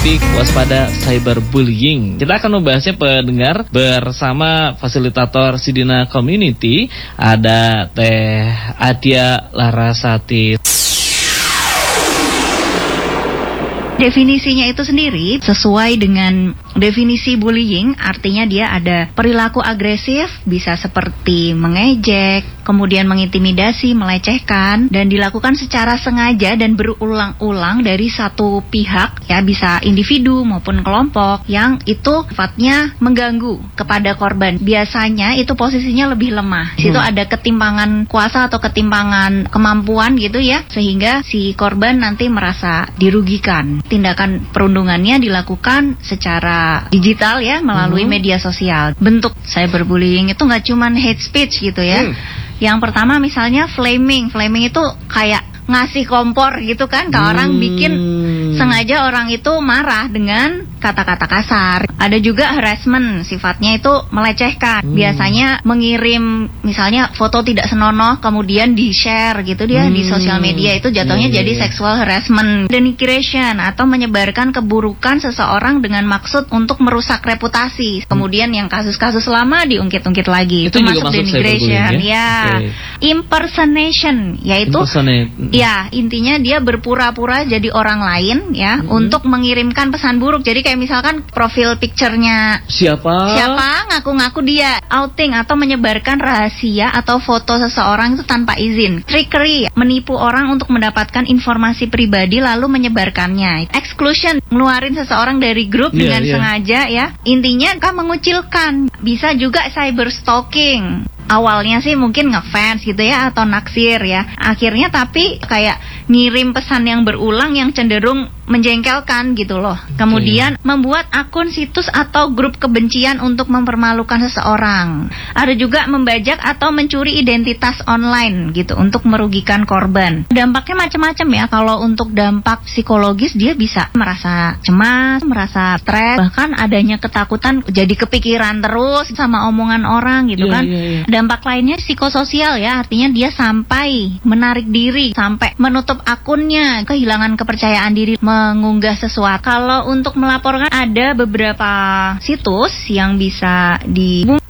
topik waspada cyberbullying. Kita akan membahasnya pendengar bersama fasilitator Sidina Community, ada Teh Adia Larasati. Definisinya itu sendiri sesuai dengan definisi bullying, artinya dia ada perilaku agresif, bisa seperti mengejek, kemudian mengintimidasi, melecehkan, dan dilakukan secara sengaja dan berulang-ulang dari satu pihak, ya bisa individu maupun kelompok, yang itu sifatnya mengganggu kepada korban. Biasanya itu posisinya lebih lemah. Situ ada ketimpangan kuasa atau ketimpangan kemampuan gitu ya, sehingga si korban nanti merasa dirugikan. Tindakan perundungannya dilakukan secara digital ya, melalui media sosial. Bentuk cyberbullying itu nggak cuma hate speech gitu ya. Yang pertama misalnya flaming itu kayak ngasih kompor gitu kan, kalau orang bikin sengaja orang itu marah dengan kata-kata kasar. Ada juga harassment, sifatnya itu melecehkan. Biasanya mengirim misalnya foto tidak senonoh kemudian di-share gitu dia di sosial media, itu jatuhnya jadi sexual harassment. Denigration atau menyebarkan keburukan seseorang dengan maksud untuk merusak reputasi. Kemudian yang kasus-kasus lama diungkit-ungkit lagi. Itu masuk denigration ya. Impersonation yaitu ya, intinya dia berpura-pura jadi orang lain ya, untuk mengirimkan pesan buruk. Jadi kayak misalkan profil picture-nya siapa ngaku-ngaku dia, outing atau menyebarkan rahasia atau foto seseorang itu tanpa izin. Trickery, menipu orang untuk mendapatkan informasi pribadi lalu menyebarkannya. Exclusion, ngeluarin seseorang dari grup dengan sengaja ya. Intinya kan mengucilkan. Bisa juga cyber stalking. Awalnya sih mungkin ngefans gitu ya, atau naksir ya. Akhirnya tapi kayak ngirim pesan yang berulang yang cenderung menjengkelkan gitu loh. Kemudian membuat akun situs atau grup kebencian untuk mempermalukan seseorang. Ada juga membajak atau mencuri identitas online gitu untuk merugikan korban. Dampaknya macam-macam ya. Kalau untuk dampak psikologis dia bisa merasa cemas, merasa stres, bahkan adanya ketakutan, jadi kepikiran terus sama omongan orang gitu kan. Dampak lainnya psikososial ya, artinya dia sampai menarik diri, sampai menutup akunnya, kehilangan kepercayaan diri mengunggah sesuatu. Kalau untuk melaporkan ada beberapa situs yang bisa